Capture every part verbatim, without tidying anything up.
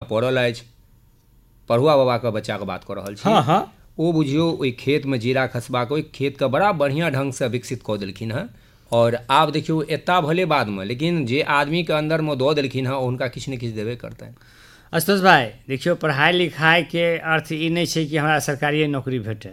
पड़ल अछि। पढ़ुआ बाबाके बच्चाके बात कऽ रहल छी। हाँ हाँ ओ बुझियौ ओहि खेतमे जीरा खसबाके ओहि खेतके बड़ा बढ़िआँ ढङ्गसँ विकसित कऽ देलखिन हँ। और आब देखियौ एता भले बादमे, लेकिन जे आदमीके अन्दरमे दऽ देलखिन हँ हुनका किछु ने किछु देबे करतनि। आशुतोष भाई देखियौ, पढ़ाई लिखाइके अर्थ ई नहि छै कि हमरा सरकारिए नौकरी भेटै।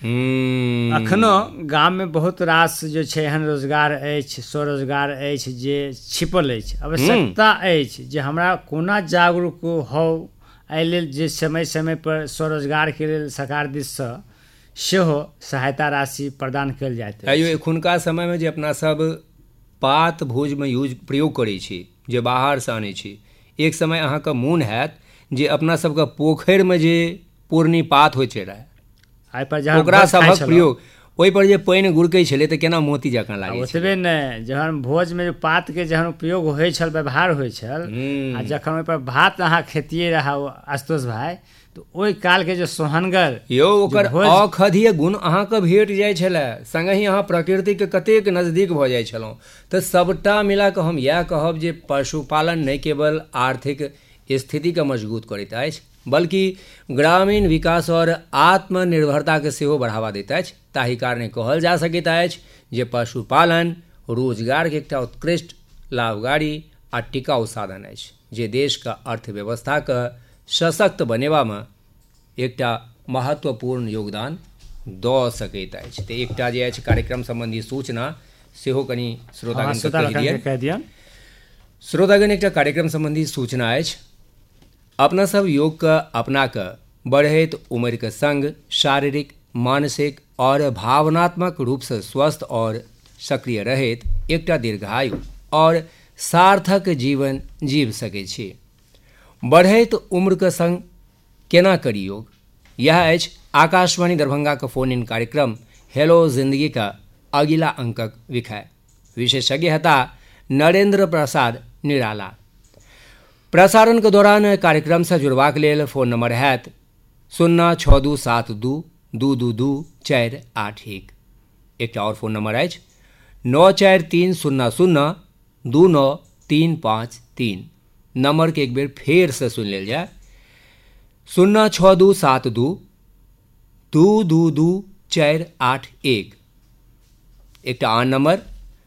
अखनो गाममे बहुत रास जे छै एहन रोजगार अछि, स्वरोजगार अछि जे छिपल अछि। आवश्यकता अछि जे हमरा कोना जागरूक हो, एहि लेल जे समय समय पर स्वरोजगारके लेल सरकार दिससँ सेहो सहायता राशि प्रदान कयल जाइत अछि। अयो एखुनका समयमे जे अपना सब पात भोजमे यूज प्रयोग करै छी, जे बाहरसँ आनै छी, एक समय अहाँके मोन हैत जे अपना सबके पोखरिमे जे पूर्णी पात होइ छै रहे, ओकरा सभक प्रयोग, ओहि पर जे पानि गुड़कै छलै तऽ केना मोती जकाँ लागै छै। ओतबे नहि, जहन भोजमे पातके जहन उपयोग होइ छल, व्यवहार होइ छल, आ जखन ओहिपर भात अहाँ खेतियै रह आशुतोष भाई, तऽ ओहि कालके जे सोहनगर यौ ओकर औषधीय गुण अहाँके भेट जाइ छलै, संगहि अहाँ प्रकृतिके कतेक नजदीक भऽ जाइ छलहुँ। तऽ सभटा मिला कऽ हम इएह कहब जे पशुपालन नहि केवल आर्थिक स्थितिके मजबूत करैत अछि, बल्कि ग्रामीण विकास और आत्मनिर्भरताके सेहो बढ़ावा दैत अछि। ताहि कारणे कहल जा सकैत अछि जे पशुपालन रोजगारके एकटा उत्कृष्ट, लाभकारी आ टिकाऊ साधन अछि, जे देशके अर्थव्यवस्थाके सशक्त बनेबामे एकटा महत्वपूर्ण योगदान दऽ सकैत अछि। तऽ एकटा जे अछि कार्यक्रम सम्बन्धी सूचना सेहो कनि श्रोतागणके कहि दियनि। श्रोतागण, एकटा कार्यक्रम सम्बन्धी सूचना अछि। अपना सब योगके अपना कऽ बढ़ैत उम्रके संग शारीरिक, मानसिक और भावनात्मक रूपसँ स्वस्थ और सक्रिय रहैत एकटा दीर्घायु और सार्थक जीवन जीव सकै छी। बढ़ैत उम्रके संग केना करी योग, यह अछि आकाशवाणी दरभंगाके फोन इन कार्यक्रम हेलो जिंदगी का अगिला अंकक विषय। विशेषज्ञ हेता नरेंद्र प्रसाद निराला। प्रसारणके दौरान कार्यक्रमसँ जुड़बाक लेल फोन नंबर हैत शून्य छओ दू सात दू दू दू दू चारि आठ एक। एकटा और फोन नंबर अछि नओ चारि तीन शून्य शून्य दू नओ तीन पाँच तीन। नंबरके एक बेर फेरसँ सुनि लेल जाय, शून्य छओ दू सात दू दू दू दू चारि आठ एक। एकटा आन नंबर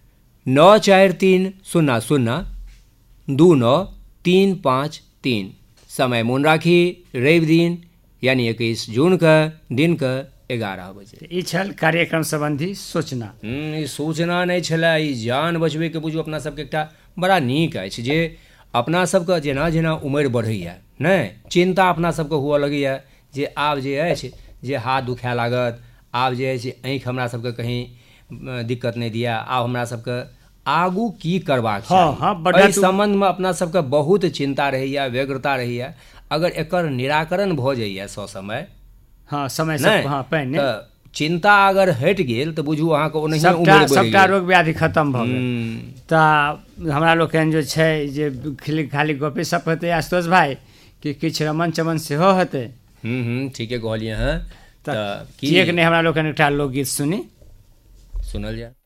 नओ चारि तीन शून्य शून्य दू नओ तीन पाँच तीन। समय मोन राखी रवि दिन यानी इक्कीस जून के दिन के एगारह बजे। ई छल कार्यक्रम संबंधी सूचना। ई सूचना नहि छलै, ई जान बचबैके बुझू अपना सबके एकटा बड़ा नीक अछि जे अपना सबके जेना जेना उम्र बढ़ैया नहि, चिंता अपना सबके हुअ लगैया जे आब जे अछि जे हाथ दुखाए लागत, आब जे अछि आँखि हमरा सबके कहीं दिक्कत नहि दिया, आब हमरा सबके आगू की करबाक चाही। हाँ, हाँ, एहि संबंधमे अपना सबके बहुत चिंता रहैया, व्यग्रता रहैया। अगर एकर निराकरण भऽ जाइए ससमय, हाँ समय से हाँ पहिने, तऽ चिंता अगर हटि गेल तऽ बुझू अहाँके ओनाहिये उम्र बढ़ि गेल, सबटा रोग व्याधि खत्म भऽ गेल। तऽ हमरा लोकनि जे छै जे खाली खाली गपे सप हेतै आशुतोष भाई कि किछु रमन चमन सेहो हेतै। हूँ हूँ ठीके कहलियै हँ। तऽ किएक नहि हमरा लोकनि एकटा लोकगीत सुनी, सुनल जाय।